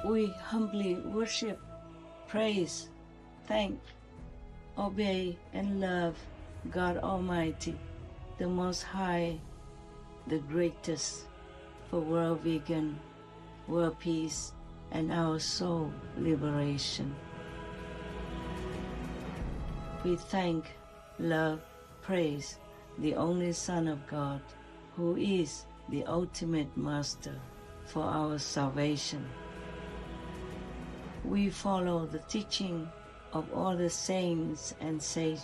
We humbly worship, praise, thank, obey, and love God Almighty, the Most High, the greatest, for world vegan, world peace, and our soul liberation. We thank, love, praise the only Son of God, who is the ultimate Master for our salvation. We follow the teaching of all the saints and sages